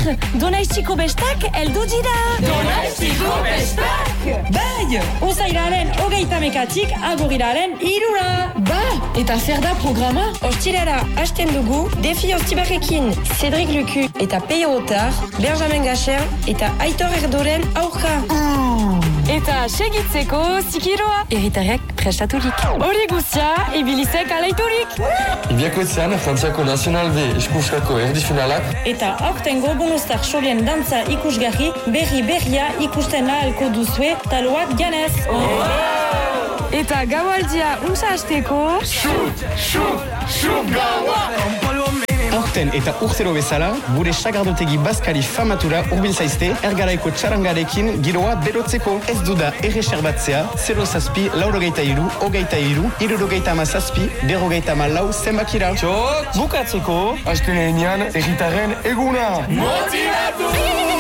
Donaiztiko bestak heldu dira! Donaiztiko bestak! Bai! Osairaren 21tik agoriraren 3. Ba! Eta zer da programa? Ostirara hasten dugu Defi Ostibarrekin Cédric Lucu eta Peio Otar, Benjamin Gacher eta Aitor Erdoren aurka. Eta segitzeko zikiroa. Herritarrak prestaturik. Hori guztia, ibilizek alaiturik. Ibiakoetzean, Frantziako Nazional B eskuskako erdifinalak. Eta aurtengo bonustar xolien dantza ikusgarri berria ikusten ahalko duzue taloak janez. Eta gaualdia unsa hasteko. Xut gaua! Aurten eta urtero bezala, gure sagardotegi bazkari famatura urbil zaizte, ergaraiko txarangarekin giroa berotzeko. Ez duda erreserbatzea, 0-zazpi, 83, 23, 77, 54 zenbakira. Txot! Bukatzeko, Astenean, herritaren eguna! Motivatu!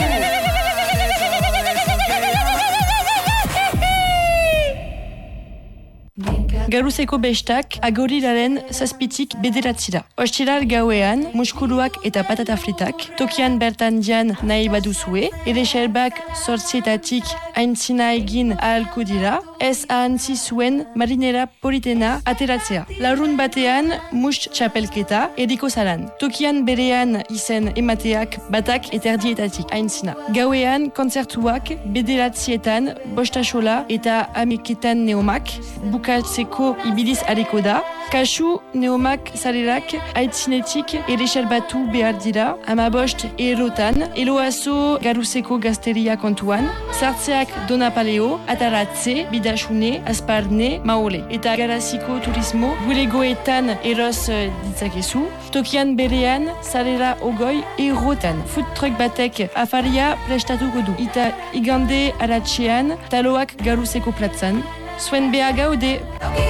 Garuzeko bestak agoriraren 7tik 9. Ostiral gauean, muskuluak eta patata fritak, tokian bertan dian nahi baduzue, ereserbak 8tatik aintzina egin ahalko dira, ez ahantzi zuen marinera politena ateratzea. Larun batean, must txapelketa ediko zalan. Tokian berean izen emateak batak eta erdietatik aintzina. Gauean, kontzertuak 9 bostasola eta ameketan neomak, bukatzeko ibiliz hariko da. Kasu neomak zarerak aitzinetik ereserbatu behar dira, 15 eurotan, eloazo garuzeko gazteria kontuan, sartzeak Donapaleo, Ataratze, Bidasune, Asparne, Maole. Eta garaziko turismo bulegoetan eroz ditzakezu. Tokian berean, zarera 20 eurotan. Food truck batek afaria prestatuko du. Eta igande aratxean, taloak garuzeko platzan. Zuen beha gaude.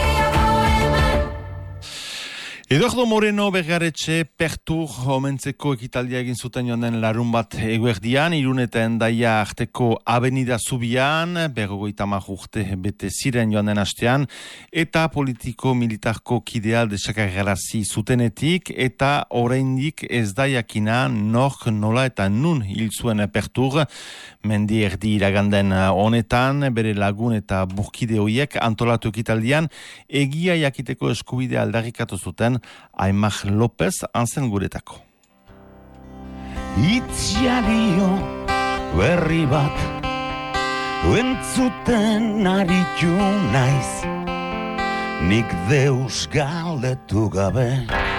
Eduardo Moreno Bergaretxe Pertur omentzeko ekitaldia egin zuten joan den larun bat eguerdian, Irun eta Hendaia arteko Avenida Zubian, 50 urte bete ziren joan den astean, eta politiko-militarko kidea desakargarazi zutenetik, eta oraindik ez da jakina nork, nola eta nun hil zuen Pertur, mendi erdi iraganden honetan, bere lagun eta burkide hoiek antolatu ekitaldian, egia jakiteko eskubidea aldarrikatu zuten Aimar López anzen guretako. Itziario berri bat entzuten aritu naiz, nik deus galdetu gabe.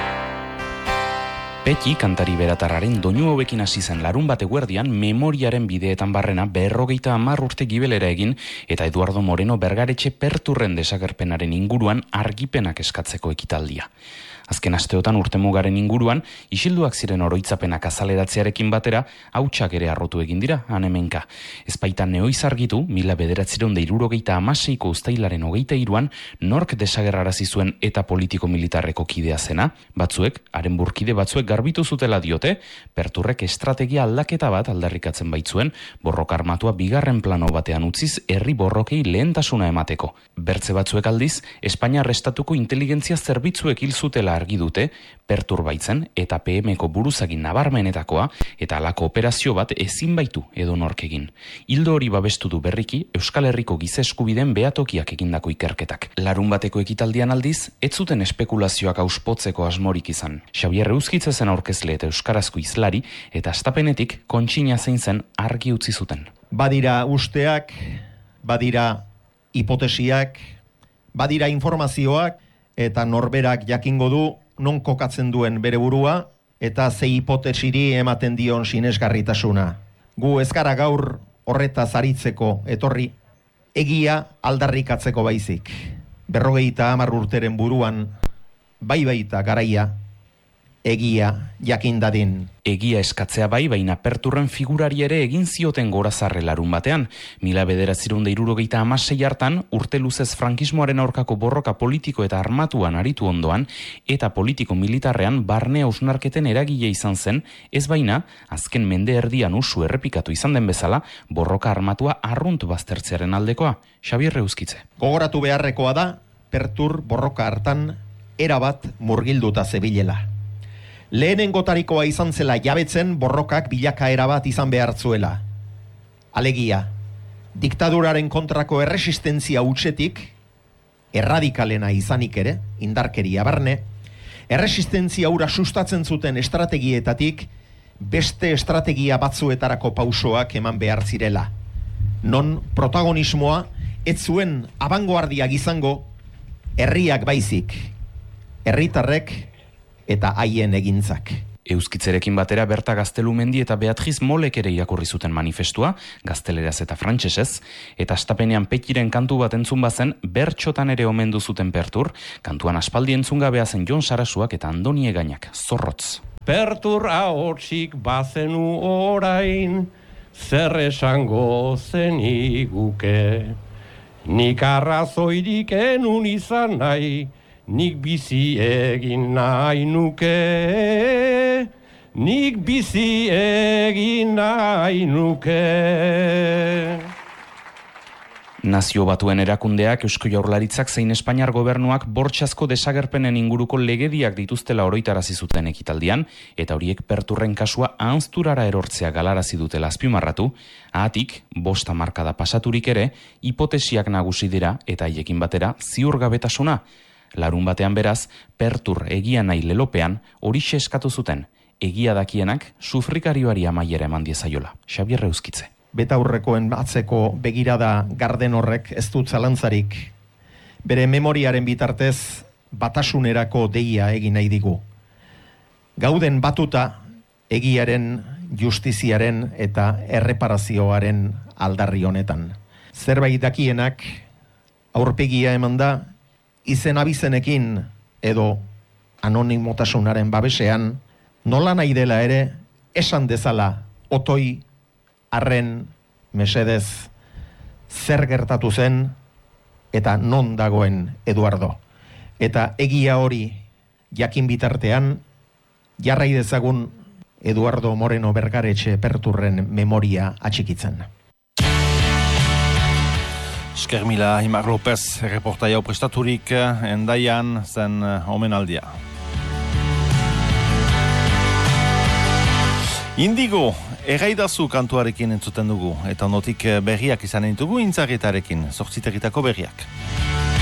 Beti kantari beratarraren doinu hauekin hasi zen larun bat eguerdian memoriaren bideetan barrena 50 urte gibelera egin eta Eduardo Moreno Bergaretxe Perturren desagerpenaren inguruan argipenak eskatzeko ekitaldia. Azken asteotan urtemugaren inguruan, isilduak ziren oroitzapenak azaleratzearekin batera, hautsak ere arrotu egin dira, hanemenka. Ezpaita neoiz argitu, 1976ko uztailaren 23an, nork desagerrarazi zuen eta politiko-militarreko kidea zena, batzuek, haren burkide batzuek garbitu zutela diote, Perturrek estrategia aldaketa bat aldarrikatzen baitzuen, borroka armatua bigarren plano batean utziz, herri borrokei lehentasuna emateko. Bertze batzuek aldiz, Espainiar estatuko inteligentzia zerbitzuek hil zutela argi dute, Pertur baitzen eta PMko buruzagin nabarmenetakoa eta halako operazio bat ezin baitu edo nork egin. Hildo hori babestu du berriki Euskal Herriko giza eskubideen behatokiak egindako ikerketak. Larun bateko ekitaldian aldiz, ez zuten espekulazioak auspotzeko asmorik izan. Xabier Euskitze zen aurkezle eta euskarazko izlari eta astapenetik kontxina zein zen argi utzi zuten. Badira usteak, badira hipotesiak, badira informazioak, eta norberak jakingo du non kokatzen duen bere burua eta ze hipotesiri ematen dion sinesgarritasuna. Gu ez gara gaur horretaz aritzeko etorri, egia aldarrikatzeko baizik. 50 urteren buruan, bai baita garaia, egia jakin dadin. Egia eskatzea bai, baina Perturren figurari ere egin zioten gorazarre larun batean. 1976 hartan, urte luzez frankismoaren aurkako borroka politiko eta armatuan aritu ondoan, eta politiko-militarrean barne hausnarketen eragile izan zen, ez baina, azken mende erdian usu errepikatu izan den bezala, borroka armatua arrunt baztertzearen aldekoa. Xabier Euskitze. Gogoratu beharrekoa da, Pertur borroka hartan erabat murgilduta zebilela. Lehenengotarikoa izan zela jabetzen borrokak bilakaera bat izan behar zuela. Alegia, diktaduraren kontrako erresistentzia hutsetik, erradikalena izanik ere, indarkeria barne, erresistentzia hura sustatzen zuten estrategietatik beste estrategia batzuetarako pausoak eman behar zirela. Non protagonismoa ez zuen abangoardiak izango herriak baizik, herritarrek eta haien egintzak. Euskitzerekin batera Berta Gaztelumendi eta Beatriz Molek ere irakurri zuten manifestua, gazteleraz eta frantsesez, eta astapenean Petiren kantu bat entzun bazen, bertxotan ere omendu zuten Pertur, kantuan aspaldi entzun gabea zen Jon Sarasuak eta Andoni Egainak, Zorrotz. Pertur ahotsik bazenu orain, zer esango zeniguke. Nik arrazoirik enun izan nahi, nik bizi egin nahi nuke. Nik bizi egin nahi nuke. Nazio Batuen erakundeak, Eusko Jaurlaritzak zein Espainiar gobernuak bortxazko desagerpenen inguruko legediak dituztela oroitarazi zuten ekitaldian, eta horiek Perturren kasua ahanzturara erortzea galarazi dutela azpimarratu, ahatik, 5 hamarkada pasaturik ere, hipotesiak nagusi dira eta haiekin batera ziurgabetasuna. Larun batean beraz, Pertur egia nahi lelopean horixe eskatu zuten, egia dakienak sufrikarioari amaiera eman diezaiola. Xabier Euskitze. Betaurrekoen atzeko begirada garden horrek ez dut zalantzarik. Bere memoriaren bitartez batasunerako deia egin nahi digu. Gauden batuta egiaren, justiziaren eta erreparazioaren aldarri honetan. Zerbait dakienak aurpegia eman da, izen abizenekin edo anonimotasunaren babesean, nola nahi dela ere esan dezala otoi arren mesedez zer gertatu zen eta non dagoen Eduardo. Eta egia hori jakin bitartean jarrai dezagun Eduardo Moreno Bergaretxe Perturren memoria atxikitzen. Esker mila, Imar López, reportai hau prestaturik Endaian zen omenaldia. Indigo, erraidazu kantuarekin entzuten dugu, eta notik berriak izan ditugu intzarretarekin, 8:00 berriak.